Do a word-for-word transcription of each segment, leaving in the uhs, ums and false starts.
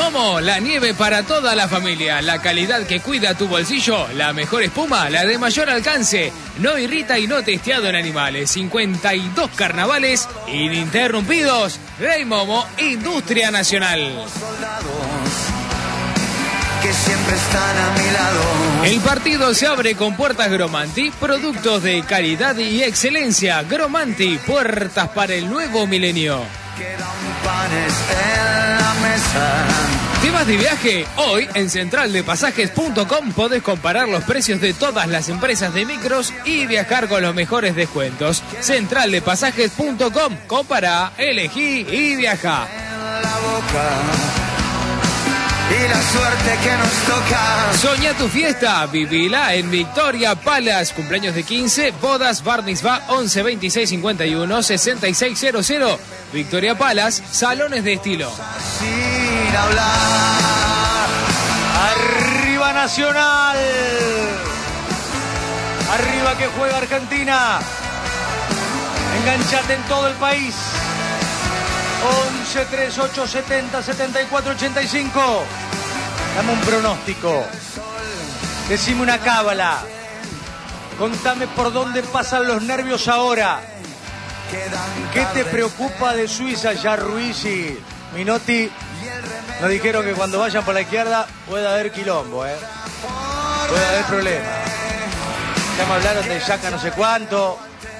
Momo, la nieve para toda la familia, la calidad que cuida tu bolsillo, la mejor espuma, la de mayor alcance, no irrita y no testeado en animales, cincuenta y dos carnavales ininterrumpidos. Rey Momo, Industria Nacional. Que siempre están a mi lado. El partido se abre con Puertas Gromanti, productos de calidad y excelencia. Gromanti, puertas para el nuevo milenio. Quedan panes en la mesa. ¿Te vas de viaje? Hoy en central de pasajes punto com podés comparar los precios de todas las empresas de micros y viajar con los mejores descuentos. central de pasajes punto com, compará, elegí y viaja. En la boca. Y la suerte que nos toca. Soñá tu fiesta, vivila en Victoria Palace. Cumpleaños de quince, bodas, bar mitzvah, once veintiséis cincuenta y uno sesenta y seis cero cero. Victoria Palace, salones de estilo. Sin hablar. Arriba Nacional. Arriba que juega Argentina. Enganchate en todo el país. once treinta y ocho setenta setenta y cuatro ochenta y cinco. Dame un pronóstico. Decime una cábala. Contame por dónde pasan los nervios ahora. ¿Qué te preocupa de Suiza? Ya Ruiz y Minotti nos dijeron que cuando vayan por la izquierda puede haber quilombo, ¿eh? Puede haber problema. Ya me hablaron de Yaca no sé cuánto.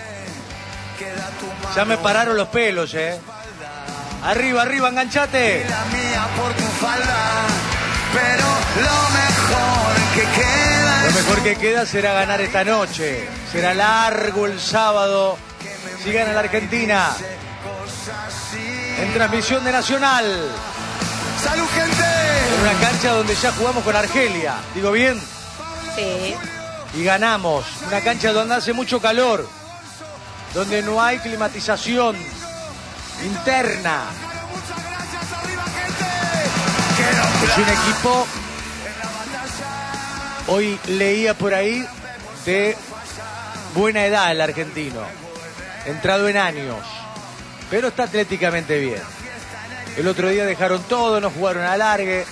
Ya me pararon los pelos, ¿eh? Arriba, arriba, enganchate. La mía por tu falda, pero lo mejor que queda. Lo mejor que queda será ganar esta noche. Será largo el sábado. Si gana la Argentina. En transmisión de Nacional. ¡Salud, gente! En una cancha donde ya jugamos con Argelia. ¿Digo bien? Sí. Y ganamos. Una cancha donde hace mucho calor. Donde no hay climatización interna. Es un equipo, hoy leía por ahí, de buena edad el argentino, entrado en años, pero está atléticamente bien. El otro día dejaron todo, no jugaron a alargue.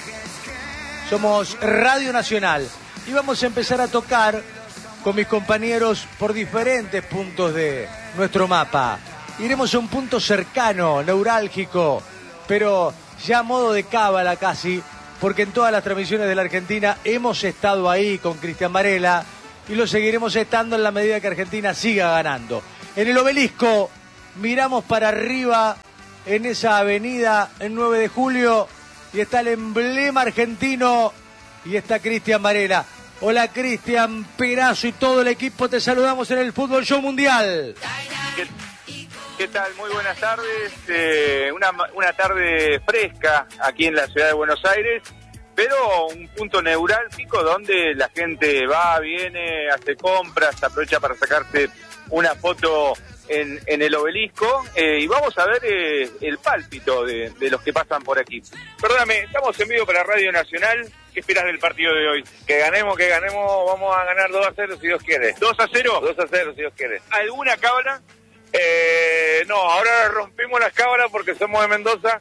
Somos Radio Nacional y vamos a empezar a tocar con mis compañeros por diferentes puntos de nuestro mapa. Iremos a un punto cercano, neurálgico, pero ya a modo de cábala casi, porque en todas las transmisiones de la Argentina hemos estado ahí con Cristian Varela y lo seguiremos estando en la medida que Argentina siga ganando. En el Obelisco miramos para arriba en esa avenida en nueve de julio y está el emblema argentino y está Cristian Varela. Hola Cristian, Perazo y todo el equipo, te saludamos en el Fútbol Show Mundial. ¿Qué, qué tal? Muy buenas tardes. Eh, una, una tarde fresca aquí en la ciudad de Buenos Aires, pero un punto neurálgico donde la gente va, viene, hace compras, aprovecha para sacarse una foto en, en el Obelisco, eh, y vamos a ver eh, el pálpito de, de los que pasan por aquí. Perdóname, estamos en vivo para Radio Nacional. ¿Qué esperas del partido de hoy? Que ganemos, que ganemos, vamos a ganar dos a cero si Dios quiere. ¿dos a cero? dos a cero si Dios quiere. ¿Alguna cábala? Eh, no, ahora rompimos las cábalas porque somos de Mendoza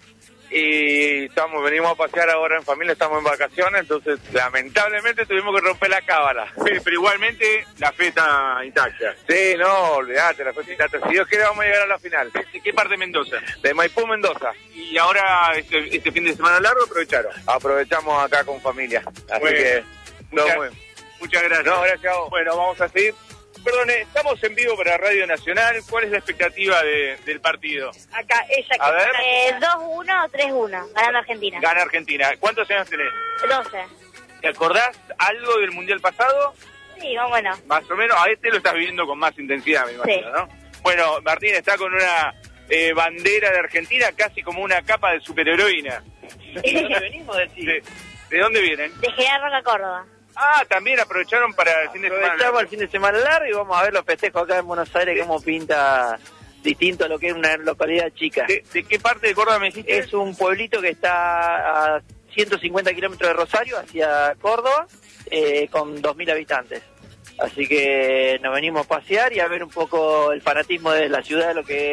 y estamos, venimos a pasear ahora en familia, estamos en vacaciones, entonces lamentablemente tuvimos que romper la cábala. Pero, pero igualmente la fe está intacta. Sí, no, olvidate, la fe está intacta. Si Dios quiere vamos a llegar a la final. ¿De qué parte de Mendoza? De Maipú, Mendoza. Y ahora, este, este fin de semana largo, aprovecharon. Aprovechamos acá con familia, así bueno, que... Muchas, muy... muchas gracias. No, gracias a vos. Bueno, vamos a seguir. Perdone, estamos en vivo para Radio Nacional. ¿Cuál es la expectativa de, del partido? Acá, ella A ver. eh, dos uno o tres uno, ganando Argentina. Gana Argentina. ¿Cuántos años tenés? doce. ¿Te acordás algo del Mundial pasado? Sí, más o menos. Más o menos. A este lo estás viviendo con más intensidad, me imagino, Sí. ¿no? Bueno, Martín está con una eh, bandera de Argentina, casi como una capa de superheroína. ¿De dónde venimos? De, de, ¿De dónde vienen? De General Roca, Córdoba. Ah, también aprovecharon para el fin de semana. Aprovechamos el fin de semana largo y vamos a ver los festejos acá en Buenos Aires, cómo pinta distinto a lo que es una localidad chica. ¿De, de qué parte de Córdoba me dijiste? Es un pueblito que está a ciento cincuenta kilómetros de Rosario, hacia Córdoba, eh, con dos mil habitantes. Así que nos venimos a pasear y a ver un poco el fanatismo de la ciudad, lo que es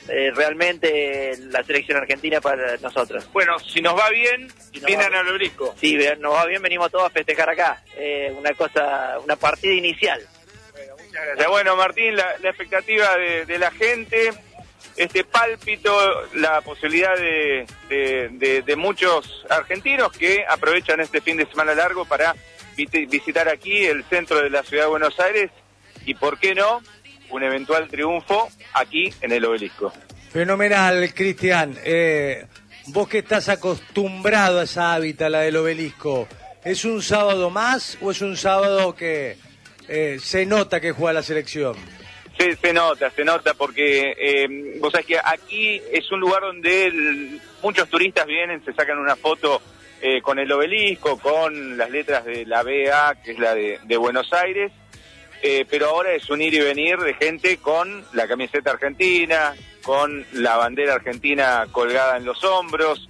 eh, realmente la selección argentina para nosotros. Bueno, si nos va bien, Si nos vienen va- al Obelisco. Sí, bien, nos va bien, venimos todos a festejar acá. Eh, una cosa, una partida inicial. Muchas gracias. Bueno, Martín, la, la expectativa de, de la gente, este pálpito, la posibilidad de, de, de, de muchos argentinos que aprovechan este fin de semana largo para vit- visitar aquí el centro de la ciudad de Buenos Aires y, ¿por qué no?, un eventual triunfo aquí en el Obelisco. Fenomenal, Cristian. Eh, vos que estás acostumbrado a esa hábitat, la del Obelisco, ¿es un sábado más o es un sábado que eh, se nota que juega la selección? Se, se nota, se nota, porque eh, vos sabés que aquí es un lugar donde el- muchos turistas vienen, se sacan una foto eh, con el Obelisco, con las letras de la B A, que es la de, de Buenos Aires, eh, pero ahora es un ir y venir de gente con la camiseta argentina, con la bandera argentina colgada en los hombros.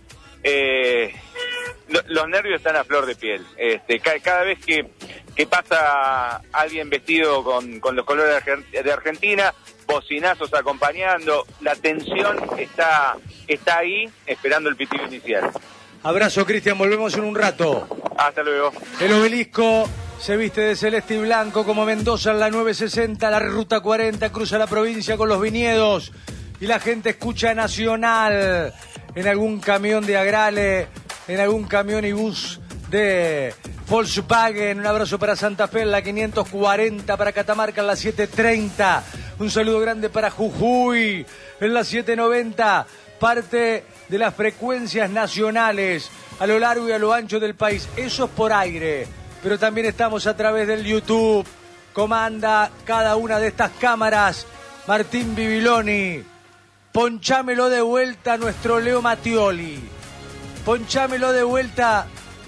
Eh, lo- los nervios están a flor de piel. Este, ca- cada vez que, que pasa alguien vestido con, con los colores de, Argen- de Argentina, bocinazos acompañando, la tensión está, está ahí esperando el pitido inicial. Abrazo, Cristian, volvemos en un rato. Hasta luego. El Obelisco se viste de celeste y blanco como Mendoza en la nueve sesenta, la ruta cuarenta, cruza la provincia con los viñedos y la gente escucha Nacional en algún camión de Agrale, en algún camión y bus de Volkswagen. Un abrazo para Santa Fe en la quinientos cuarenta, para Catamarca en la setecientos treinta. Un saludo grande para Jujuy en la setecientos noventa, parte de las frecuencias nacionales a lo largo y a lo ancho del país. Eso es por aire, pero también estamos a través del YouTube. Comanda cada una de estas cámaras Martín Bibiloni. Ponchámelo de vuelta a nuestro Leo Mattioli. Ponchámelo de vuelta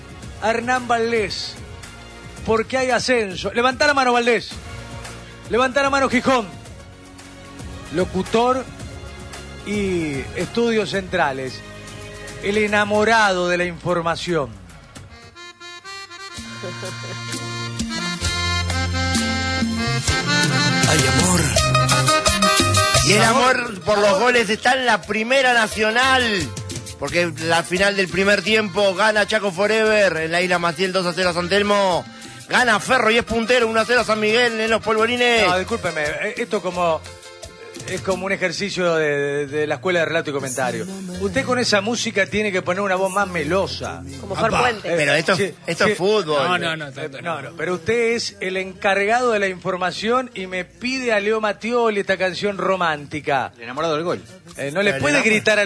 a Hernán Valdés. Porque hay ascenso. Levantá la mano, Valdés. Levantá la mano, Gijón. Locutor y estudios centrales. El enamorado de la información. Ay, amor. Y el amor por los goles está en la Primera Nacional. Porque la final del primer tiempo gana Chaco Forever en la Isla Maciel dos a cero a San Telmo. Gana Ferro y es puntero uno a cero a San Miguel en los polvorines. No, discúlpeme, esto como es como un ejercicio de, de, de la escuela de relato y comentario. Usted con esa música tiene que poner una voz más melosa. Como Flor Puente. Pero esto, Sí, esto sí. es fútbol. No, no, no, tanto No, no, pero usted es el encargado de la información y me pide a Leo Mattioli esta canción romántica. El enamorado del gol. Eh, no le El puede enamor- gritar a